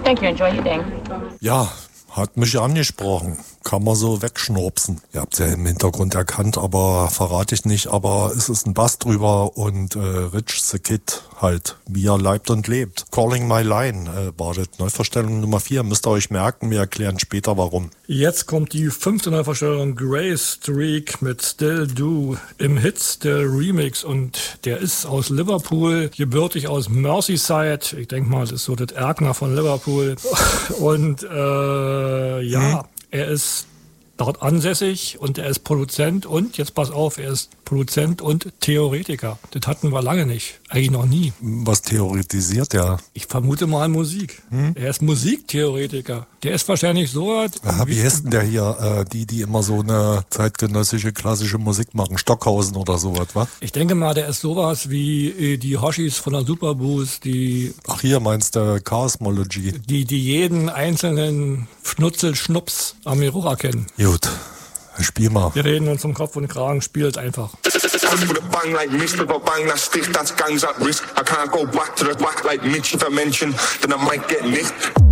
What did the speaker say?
Thank you. Enjoy your day. Ja, hat mich angesprochen. Kann man so wegschnurpsen. Ihr habt ja im Hintergrund erkannt, aber verrate ich nicht. Aber es ist ein Bass drüber und Rich the Kid halt, wie er leibt und lebt. Calling My Line war das Neuverstellung Nummer 4. Müsst ihr euch merken, wir erklären später warum. Jetzt kommt die 5. Neuverstellung Grace Streak mit Still Do im Hits der Remix. Und der ist aus Liverpool, gebürtig aus Merseyside. Ich denke mal, das ist so das Erkner von Liverpool. Und er ist dort ansässig und er ist Produzent und, jetzt pass auf, er ist Produzent und Theoretiker. Das hatten wir lange nicht, eigentlich noch nie. Was theoretisiert er? Ich vermute mal Musik. Er ist Musiktheoretiker. Der ist wahrscheinlich so... Wie heißt denn der hier, die immer so eine zeitgenössische klassische Musik machen? Stockhausen oder sowas, was? Ich denke mal, der ist sowas wie die Hoshis von der Superboost, die... Ach, hier meinst du Chaosmology? Die jeden einzelnen Schnutzel-Schnups am Geruch erkennen. Gut, spiel mal. Wir reden uns um Kopf und Kragen, spielt einfach. With a bang like mist, with a bang that stick, that's gangs at risk. I can't go back to the back like Mitch if I mention, then I might get nicked.